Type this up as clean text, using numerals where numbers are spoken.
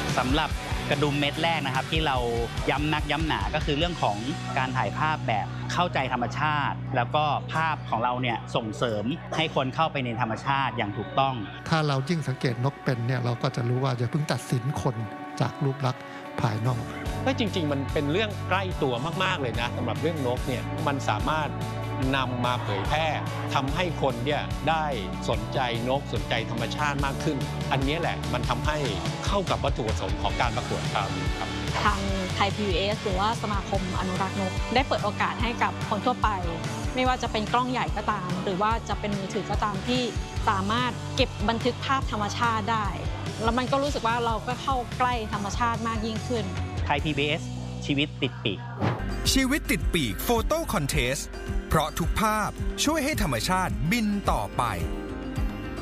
สำหรับกระดุมเม็ดแรกนะครับที่เราย้ำนักย้ำหนาก็คือเรื่องของการถ่ายภาพแบบเข้าใจธรรมชาติแล้วก็ภาพของเราเนี่ยส่งเสริมให้คนเข้าไปในธรรมชาติอย่างถูกต้องถ้าเรายิ่งสังเกตนกเป็นเนี่ยเราก็จะรู้ว่าอย่าเพิ่งตัดสินคนจากรูปลักษณ์ภายนอกจริงๆมันเป็นเรื่องใกล้ตัวมากๆเลยนะสำหรับเรื่องนกเนี่ยมันสามารถนำมาเผยแพร่ทำให้คนเนี่ยได้สนใจนกสนใจธรรมชาติมากขึ้นอันนี้แหละมันทำให้เข้ากับวัตถุประสงค์ของการประกวดคราวนี้ครับทางไทย PBS หรือว่าสมาคมอนุรักษ์นกได้เปิดโอกาสให้กับคนทั่วไปไม่ว่าจะเป็นกล้องใหญ่ก็ตามหรือว่าจะเป็นมือถือก็ตามที่สามารถเก็บบันทึกภาพธรรมชาติได้แล้วมันก็รู้สึกว่าเราก็เข้าใกล้ธรรมชาติมากยิ่งขึ้นไทย PBS ชีวิตติดปีกชีวิตติดปีกโฟโต้คอนเทสต์เพราะทุกภาพช่วยให้ธรรมชาติบินต่อไป